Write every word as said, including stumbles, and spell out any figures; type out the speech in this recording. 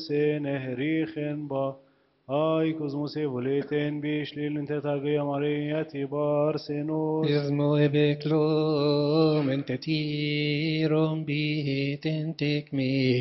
نهريخن با هاي كوزموسي فوليتين بيشليل انت تاقيا مارياتي بارسينوس Ismo ebeklom en tetirom bihiten tekmi